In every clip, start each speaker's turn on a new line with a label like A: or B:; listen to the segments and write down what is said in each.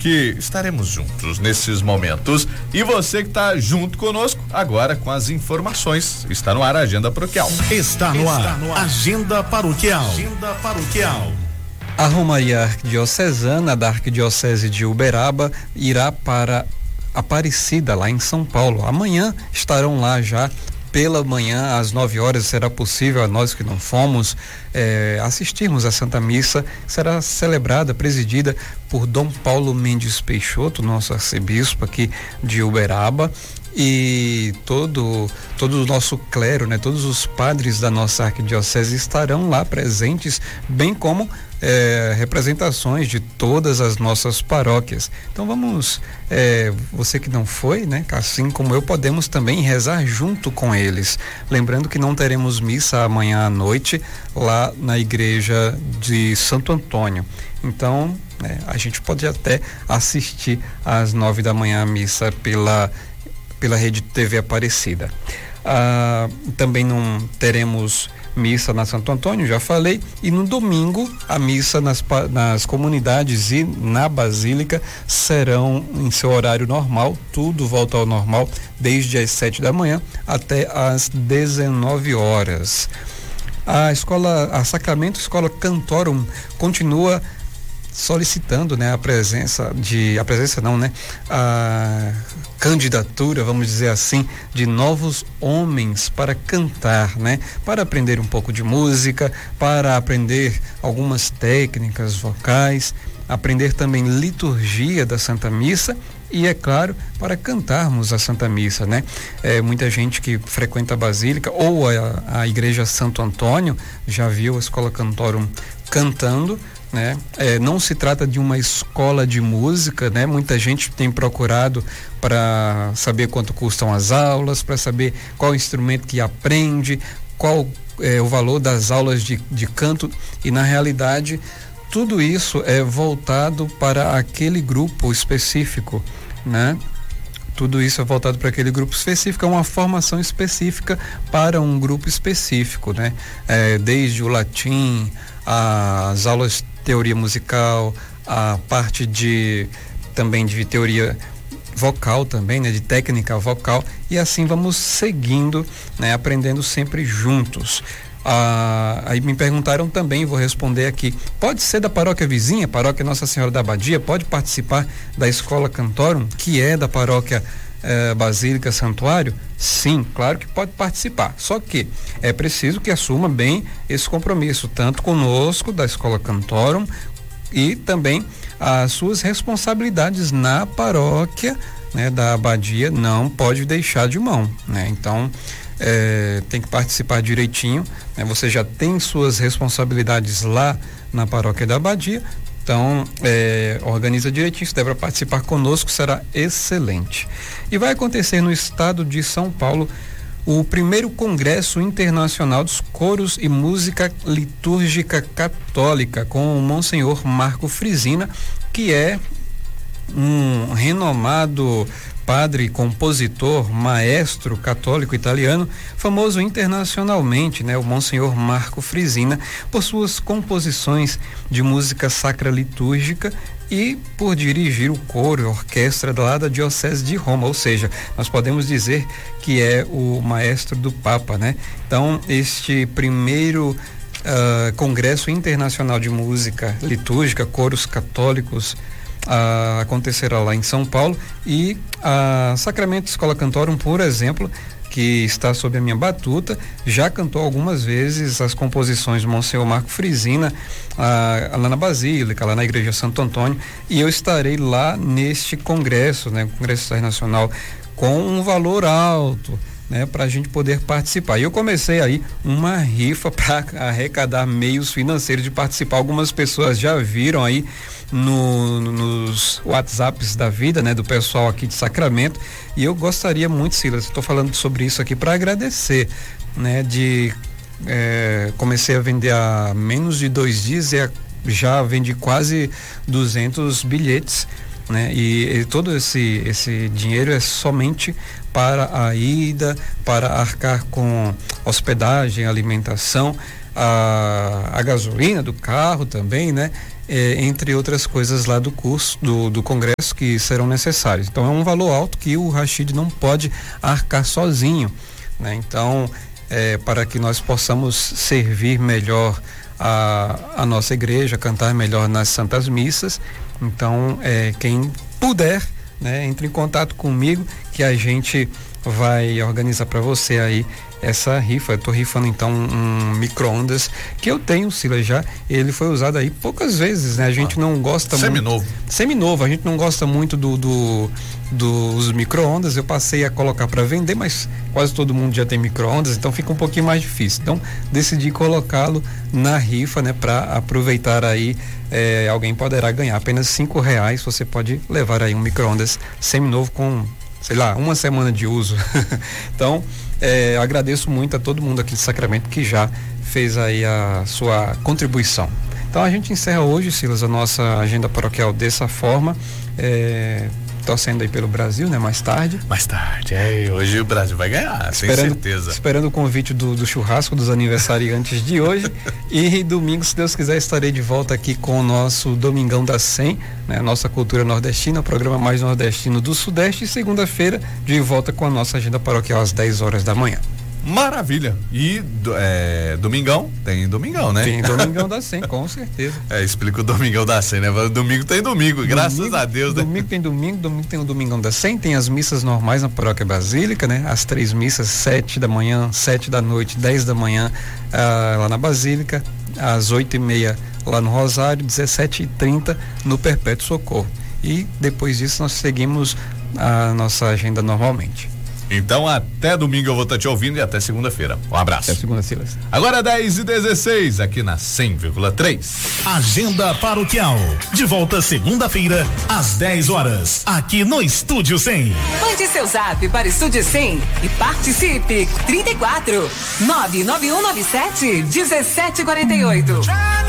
A: que estaremos juntos nesses momentos. E você que está junto conosco agora com as informações. Está no ar a Agenda Paroquial.
B: Está no ar. Agenda Paroquial. Agenda Paroquial.
C: A Romaria Arquidiocesana da Arquidiocese de Uberaba irá para Aparecida, lá em São Paulo. Amanhã estarão lá já. Pela manhã, às 9 horas, será possível a nós que não fomos assistirmos à Santa Missa. Será celebrada, presidida por Dom Paulo Mendes Peixoto, nosso arcebispo aqui de Uberaba. E todo o nosso clero, né? Todos os padres da nossa arquidiocese estarão lá presentes, bem como representações de todas as nossas paróquias. Então vamos, você que não foi, né? Assim como eu, podemos também rezar junto com eles. Lembrando que não teremos missa amanhã à noite lá na igreja de Santo Antônio. Então, a gente pode até assistir às 9 da manhã a missa pela Rede TV Aparecida. Também não teremos missa na Santo Antônio, já falei, e no domingo a missa nas comunidades e na Basílica serão em seu horário normal, tudo volta ao normal, desde as 7 da manhã até as 19 horas. A Sacramento Escola Cantorum continua solicitando, né, a candidatura, vamos dizer assim, de novos homens para cantar, né, para aprender um pouco de música, para aprender algumas técnicas vocais, aprender também liturgia da Santa Missa e, é claro, para cantarmos a Santa Missa, né? Muita gente que frequenta a Basílica ou a Igreja Santo Antônio já viu a Escola Cantorum cantando, né? Não se trata de uma escola de música, né? Muita gente tem procurado para saber quanto custam as aulas, para saber qual instrumento que aprende, qual é o valor das aulas de canto, e na realidade tudo isso é voltado para aquele grupo específico, né? Tudo isso é voltado para aquele grupo específico, é uma formação específica para um grupo específico, né? Desde o latim, as aulas de teoria musical, a parte também de teoria vocal também, né? De técnica vocal, e assim vamos seguindo, né? Aprendendo sempre juntos. Aí me perguntaram também, vou responder aqui, pode ser da paróquia vizinha, paróquia Nossa Senhora da Abadia, pode participar da Escola Cantorum, que é da paróquia Basílica Santuário? Sim, claro que pode participar, só que é preciso que assuma bem esse compromisso, tanto conosco da Escola Cantorum e também as suas responsabilidades na paróquia, né, da Abadia, não pode deixar de mão, né? Então tem que participar direitinho, né? Você já tem suas responsabilidades lá na paróquia da Abadia, então organiza direitinho, se der para participar conosco, será excelente. E vai acontecer no estado de São Paulo o primeiro Congresso Internacional dos Coros e Música Litúrgica Católica, com o Monsenhor Marco Frisina, que é um renomado padre, compositor, maestro católico italiano, famoso internacionalmente, né? O Monsenhor Marco Frisina, por suas composições de música sacra litúrgica e por dirigir o coro e orquestra lá da Diocese de Roma, ou seja, nós podemos dizer que é o maestro do Papa, né? Então, este primeiro Congresso Internacional de Música Litúrgica, Coros Católicos, acontecerá lá em São Paulo, e a Sacramento Escola Cantorum, por exemplo, que está sob a minha batuta, já cantou algumas vezes as composições do Monsenhor Marco Frisina lá na Basílica, lá na Igreja Santo Antônio, e eu estarei lá neste congresso, né, Congresso Internacional, com um valor alto, né, para a gente poder participar. E eu comecei aí uma rifa para arrecadar meios financeiros de participar. Algumas pessoas já viram aí nos WhatsApps da vida, né, do pessoal aqui de Sacramento, e eu gostaria muito, Silas, estou falando sobre isso aqui para agradecer, né, comecei a vender há menos de 2 dias e já vendi quase 200 bilhetes, né? E todo esse dinheiro é somente para a ida, para arcar com hospedagem, alimentação, a gasolina do carro também, né? entre outras coisas lá do curso, do congresso que serão necessários. Então é um valor alto que o Rashid não pode arcar sozinho, né? Então, para que nós possamos servir melhor a nossa igreja, cantar melhor nas santas missas, então quem puder, né, entre em contato comigo que a gente vai organizar para você aí essa rifa. Eu tô rifando então um micro-ondas que eu tenho, Silas, já. Ele foi usado aí poucas vezes, né? A gente não gosta
A: seminovo.
C: muito. Seminovo. A gente não gosta muito dos micro-ondas. Eu passei a colocar para vender, mas quase todo mundo já tem micro-ondas, então fica um pouquinho mais difícil. Então decidi colocá-lo na rifa, né? Para aproveitar aí. Alguém poderá ganhar apenas R$5. Você pode levar aí um micro-ondas seminovo com, sei lá, uma semana de uso. Então, agradeço muito a todo mundo aqui de Sacramento que já fez aí a sua contribuição. Então a gente encerra hoje, Silas, a nossa agenda paroquial dessa forma, torcendo aí pelo Brasil, né? Mais tarde.
A: Hoje o Brasil vai ganhar, sem certeza.
C: Esperando o convite do churrasco dos aniversariantes de hoje. E domingo, se Deus quiser, estarei de volta aqui com o nosso Domingão da 100, né? Nossa cultura nordestina, o programa mais nordestino do Sudeste. E segunda-feira, de volta com a nossa agenda paroquial às 10 horas da manhã.
A: Maravilha. E domingão? Tem domingão, né?
C: Tem domingão da 100, com certeza.
A: Explica o domingão da 100, né? Domingo tem domingo, graças a Deus, né?
C: Domingo tem o domingão da 100, tem as missas normais na Paróquia Basílica, né? As 3 missas, 7 da manhã, 7 da noite, 10 da manhã, lá na Basílica, às 8h30 lá no Rosário, 17h30 no Perpétuo Socorro. E depois disso nós seguimos a nossa agenda normalmente.
A: Então até domingo eu vou estar te ouvindo e até segunda-feira. Um abraço.
C: Até segunda, Silas.
A: Agora 10h16 aqui na 100,3.
B: Agenda paroquial. De volta segunda-feira às 10 horas aqui no Estúdio 100.
D: Mande seu zap para Estúdio 100 e participe. 34 99197 1748.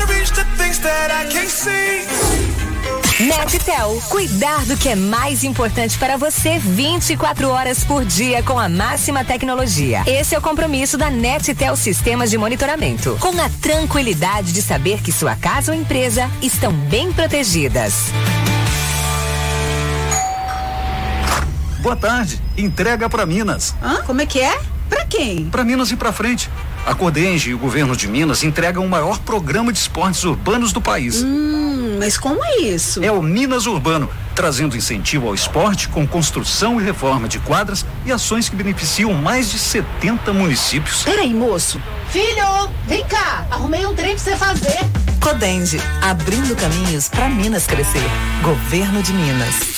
E: NetTel, cuidar do que é mais importante para você 24 horas por dia com a máxima tecnologia. Esse é o compromisso da NetTel Sistemas de Monitoramento, com a tranquilidade de saber que sua casa ou empresa estão bem protegidas.
F: Boa tarde, entrega para Minas.
G: Como é que é? Para quem?
F: Para Minas e para frente. A Codenge e o governo de Minas entregam o maior programa de esportes urbanos do país.
G: Mas como é isso?
F: É o Minas Urbano, trazendo incentivo ao esporte com construção e reforma de quadras e ações que beneficiam mais de 70 municípios.
G: Peraí, moço. Filho, vem cá, arrumei um trem pra você fazer.
D: Codenge, abrindo caminhos para Minas crescer. Governo de Minas.